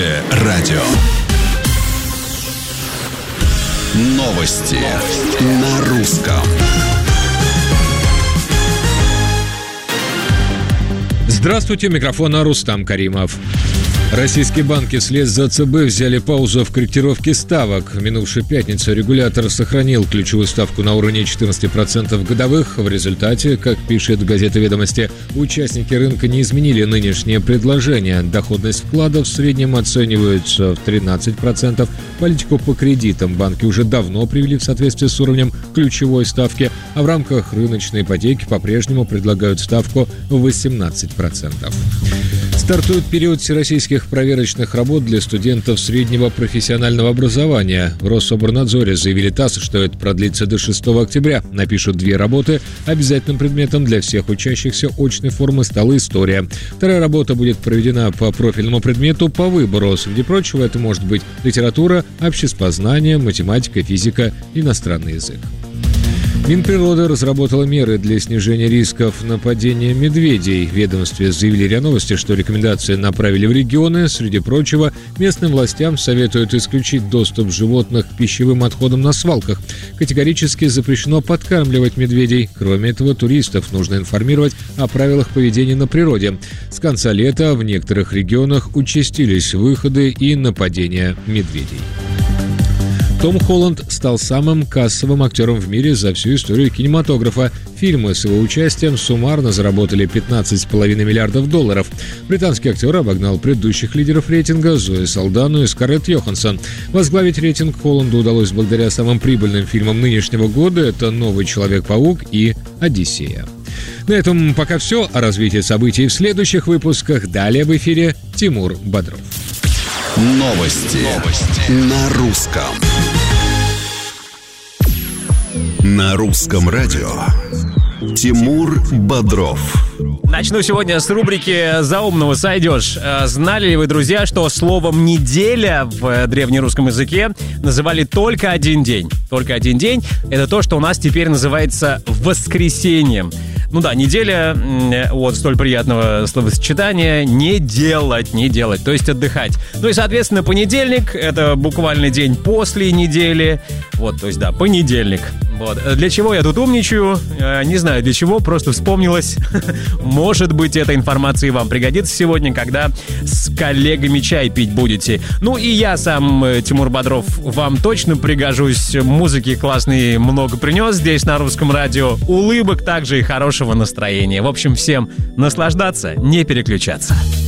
Радио. Новости на русском. Здравствуйте, микрофон Рустам Каримов. Российские банки вслед за ЦБ взяли паузу в корректировке ставок. В минувшую пятницу регулятор сохранил ключевую ставку на уровне 14% годовых. В результате, как пишет газета «Ведомости», участники рынка не изменили нынешнее предложение. Доходность вкладов в среднем оценивается в 13%. Политику по кредитам банки уже давно привели в соответствие с уровнем ключевой ставки, а в рамках рыночной ипотеки по-прежнему предлагают ставку в 18%. Стартует период всероссийских проверочных работ для студентов среднего профессионального образования. В Рособорнадзоре заявили ТАСС, что это продлится до 6 октября. Напишут 2 работы. Обязательным предметом для всех учащихся очной формы стала история. Вторая работа будет проведена по профильному предмету по выбору. Среди прочего, это может быть литература, обществознание, математика, физика, иностранный язык. Минприрода разработала меры для снижения рисков нападения медведей. В ведомстве заявили РИА Новости, что рекомендации направили в регионы. Среди прочего, местным властям советуют исключить доступ животных к пищевым отходам на свалках. Категорически запрещено подкармливать медведей. Кроме этого, туристов нужно информировать о правилах поведения на природе. С конца лета в некоторых регионах участились выходы и нападения медведей. Том Холланд стал самым кассовым актером в мире за всю историю кинематографа. Фильмы с его участием суммарно заработали $15,5 миллиардов. Британский актер обогнал предыдущих лидеров рейтинга Зои Салдану и Скарлетт Йоханссон. Возглавить рейтинг Холланду удалось благодаря самым прибыльным фильмам нынешнего года. Это «Новый Человек-паук» и «Одиссея». На этом пока все. О развитии событий в следующих выпусках. Далее в эфире Тимур Бодров. Новости на русском. На русском радио Тимур Бодров. Начну сегодня с рубрики «Заумного сойдешь». Знали ли вы, друзья, что словом «неделя» в древнерусском языке называли только один день? Только один день — это то, что у нас теперь называется воскресеньем. Ну да, неделя от столь приятного словосочетания «не делать», то есть отдыхать. Ну и, соответственно, понедельник — это буквально день после недели. Вот, то есть, да, понедельник. Вот. Для чего я тут умничаю? Не знаю для чего, просто вспомнилось. Может быть, эта информация и вам пригодится сегодня, когда с коллегами чай пить будете. Ну и я сам, Тимур Бодров, вам точно пригожусь. Музыки классной много принес здесь на русском радио. Улыбок также и хорошего настроения. В общем, всем наслаждаться, не переключаться.